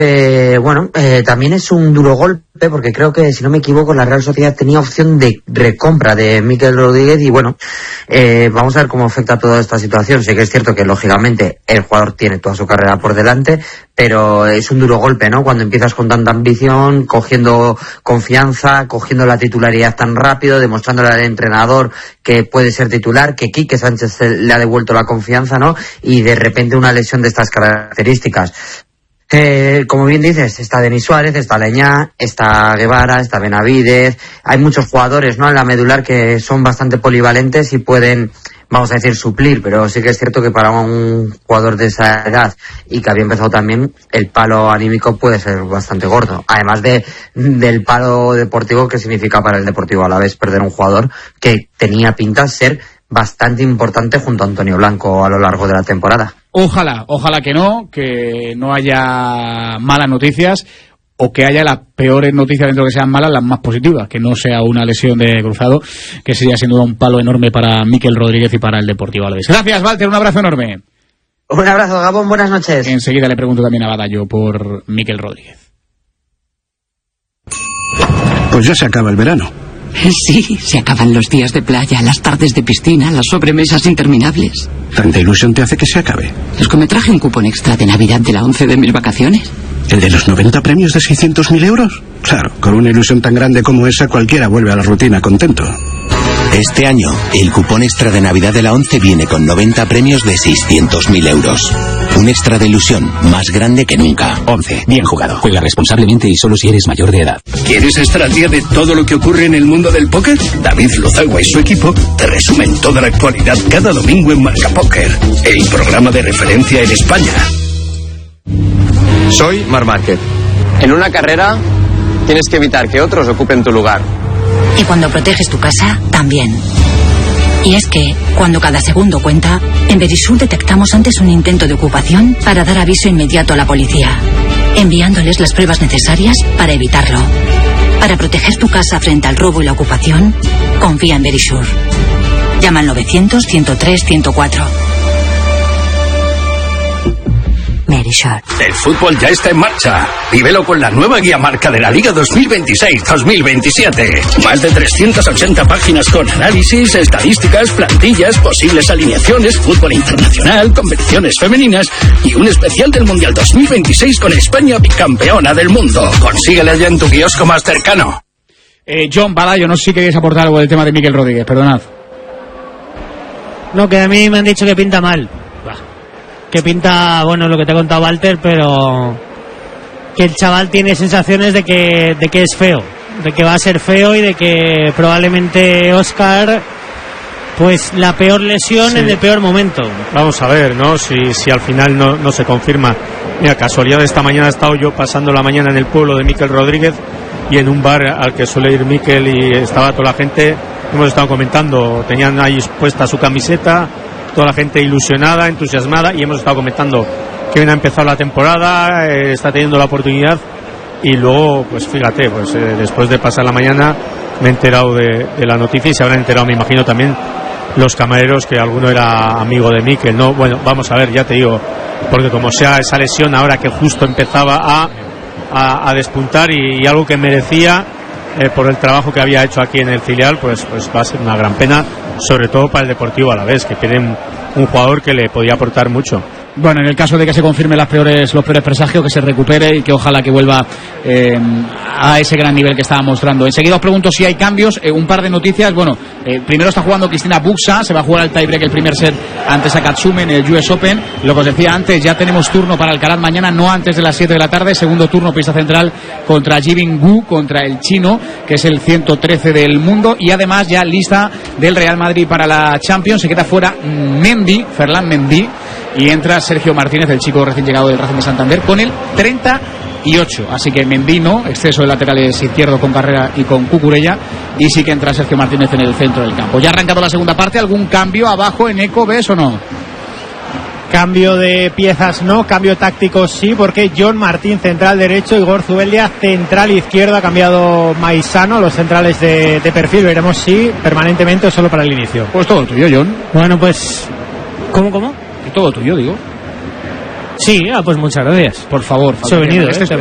también es un duro golpe, porque creo que, si no me equivoco, la Real Sociedad tenía opción de recompra de Mikel Rodríguez y vamos a ver cómo afecta toda esta situación. Sí que es cierto que, lógicamente, el jugador tiene toda su carrera por delante, pero es un duro golpe, ¿no? Cuando empiezas con tanta ambición, cogiendo confianza, cogiendo la titularidad tan rápido, demostrándole al entrenador que puede ser titular, que Quique Sánchez le ha devuelto la confianza, ¿no? Y de repente una lesión de estas características. Como bien dices, está Denis Suárez, está Leñá, está Guevara, está Benavidez. Hay muchos jugadores, ¿no?, en la medular que son bastante polivalentes y pueden, vamos a decir, suplir, pero sí que es cierto que para un jugador de esa edad y que había empezado también, el palo anímico puede ser bastante gordo. Además del palo deportivo que significa para el Deportivo Alavés perder un jugador que tenía pinta de ser bastante importante junto a Antonio Blanco a lo largo de la temporada. Ojalá que no haya malas noticias, o que haya las peores noticias dentro que sean malas, las más positivas, que no sea una lesión de cruzado, que sería sin duda un palo enorme para Mikel Rodríguez y para el Deportivo Alavés. Gracias, Walter, un abrazo enorme. Un abrazo, Gabón, buenas noches. Enseguida le pregunto también a Badallo por Mikel Rodríguez. Pues ya se acaba el verano. Sí, se acaban los días de playa, las tardes de piscina, las sobremesas interminables. ¿Tanta ilusión te hace que se acabe? Es que me traje un cupón extra de Navidad de la 11 de mis vacaciones. ¿El de los 90 premios de 600.000 euros? Claro, con una ilusión tan grande como esa, cualquiera vuelve a la rutina contento. Este año, el cupón extra de Navidad de la 11 viene con 90 premios de 600.000 euros. Un extra de ilusión más grande que nunca. 11. Bien jugado. Juega responsablemente y solo si eres mayor de edad. ¿Quieres estar al día de todo lo que ocurre en el mundo del póker? David Lozagua y su equipo te resumen toda la actualidad cada domingo en Marca Póker, el programa de referencia en España. Soy Marc Márquez. En una carrera tienes que evitar que otros ocupen tu lugar. Y cuando proteges tu casa, también. Y es que, cuando cada segundo cuenta, en Verisur detectamos antes un intento de ocupación para dar aviso inmediato a la policía, enviándoles las pruebas necesarias para evitarlo. Para proteger tu casa frente al robo y la ocupación, confía en Verisur. Llama al 900-103-104. Verisur. El fútbol ya está en marcha. Vívelo con la nueva guía marca de la Liga 2026-2027. Más de 380 páginas con análisis, estadísticas, plantillas, posibles alineaciones, fútbol internacional, competiciones femeninas y un especial del Mundial 2026 con España bicampeona del mundo. Consíguela ya en tu kiosco más cercano. John Badallo, no sé si queréis aportar algo del tema de Mikel Rodríguez, perdonad. No, que a mí me han dicho que pinta mal. Que pinta, bueno, lo que te ha contado Walter, pero que el chaval tiene sensaciones de que es feo, de que va a ser feo y de que probablemente Óscar, pues la peor lesión en el peor momento. Vamos a ver, ¿no? Si al final no se confirma. Mira, casualidad, de esta mañana he estado yo pasando la mañana en el pueblo de Mikel Rodríguez y en un bar al que suele ir Mikel, y estaba toda la gente, hemos estado comentando, tenían ahí puesta su camiseta, toda la gente ilusionada, entusiasmada, y hemos estado comentando que bien ha empezado la temporada, está teniendo la oportunidad, y luego, pues fíjate, después de pasar la mañana me he enterado de la noticia, y se habrán enterado, me imagino, también los camareros, que alguno era amigo de Mikel, ¿no? Bueno, vamos a ver, ya te digo, porque como sea esa lesión ahora que justo empezaba a despuntar y algo que merecía por el trabajo que había hecho aquí en el filial, pues va a ser una gran pena, sobre todo para el Deportivo Alavés, que tienen un jugador que le podía aportar mucho. Bueno, en el caso de que se confirmen los peores presagios, que se recupere y que ojalá que vuelva a ese gran nivel que estaba mostrando. Enseguida os pregunto si hay cambios, un par de noticias. Bueno, primero está jugando Cristina Buxa, se va a jugar el tiebreak el primer set ante Sakatsume en el US Open. Lo que os decía antes, ya tenemos turno para Alcaraz mañana, no antes de las 7 de la tarde. Segundo turno, pista central contra Jibin Gu, contra el chino, que es el 113 del mundo. Y además ya lista del Real Madrid para la Champions. Se queda fuera Ferland Mendy, y entra Sergio Martínez, el chico recién llegado del Racing de Santander, con el 38. Así que Mendy no, exceso de laterales izquierdo con Carrera y con Cucurella, y sí que entra Sergio Martínez en el centro del campo. Ya ha arrancado la segunda parte. ¿Algún cambio abajo en Eco, ves o no? Cambio de piezas no, cambio táctico sí, porque John Martín central derecho, Igor Zubeldia central izquierdo, ha cambiado Maisano, los centrales de perfil. Veremos si permanentemente o solo para el inicio. Pues todo tuyo, John. Bueno, pues ¿Cómo? Todo tuyo, digo. Sí, pues muchas gracias. Por favor, Se ha venido,